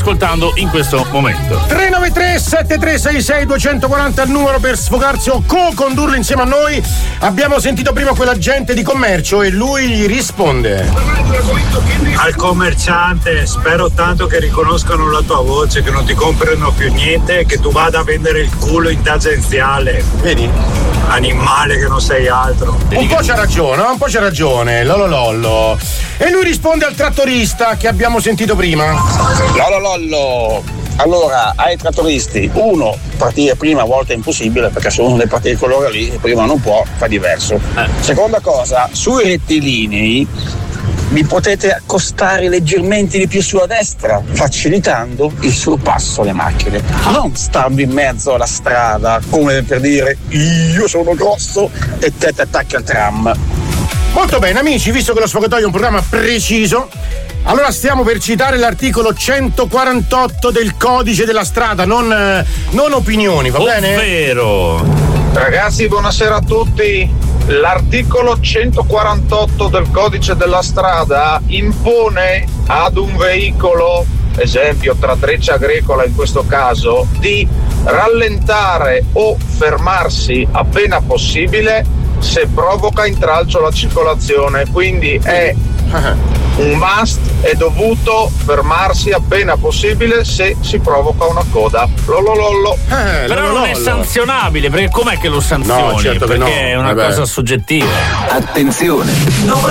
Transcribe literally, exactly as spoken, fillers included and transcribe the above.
ascoltando in questo momento. tre nove tre sette tre sei sei due quattro zero il numero per sfogarsi o co-condurlo insieme a noi. Abbiamo sentito prima quell'agente di commercio e lui gli risponde. Al commerciante, spero tanto che riconoscano la tua voce, che non ti comprino più niente, che tu vada a vendere il culo in tangenziale. Vedi? Animale che non sei altro. Un po' c'ha ragione, un po' c'ha ragione, lollo lollo. E lui risponde al trattorista che abbiamo sentito prima. Lollo lollo. Allora, ai trattoristi, uno, partire prima a volte è impossibile, perché se uno deve partire quell'ora lì, prima non può, fa diverso. Eh. Seconda cosa, sui rettilinei vi potete accostare leggermente di più sulla destra, facilitando il sorpasso alle macchine. Non stando in mezzo alla strada, come per dire io sono grosso e te ti attacchi al tram. Molto bene, amici, visto che lo sfogatoio è un programma preciso, allora stiamo per citare l'articolo centoquarantotto del codice della strada, non, non opinioni, va bene? Ovvero. Ragazzi, buonasera a tutti. L'articolo centoquarantotto del codice della strada impone ad un veicolo, esempio Tratreccia Agricola in questo caso, di rallentare o fermarsi appena possibile se provoca intralcio alla circolazione, quindi è un must, è dovuto fermarsi appena possibile se si provoca una coda. Lollo lollo. Eh, Però lollo, non è sanzionabile, perché com'è che lo sanzioni? No, certo perché che no. è una Vabbè. cosa soggettiva. Attenzione!